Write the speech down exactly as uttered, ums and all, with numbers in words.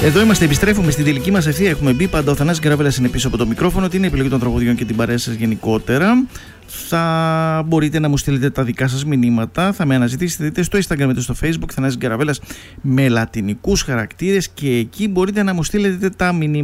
Εδώ είμαστε, επιστρέφουμε στην τελική μας ευθεία. Έχουμε μπει πάντα. Ο Θανάσης Γκαραβέλας είναι πίσω από το μικρόφωνο. Την επιλογή των τραγουδιών και την παρέα σας γενικότερα. Θα μπορείτε να μου στείλετε τα δικά σας μηνύματα. Θα με αναζητήσετε είτε στο Instagram είτε στο Facebook. Θανάσης Γκαραβέλας με λατινικούς χαρακτήρες. Και εκεί μπορείτε να μου στείλετε τα μηνύματα.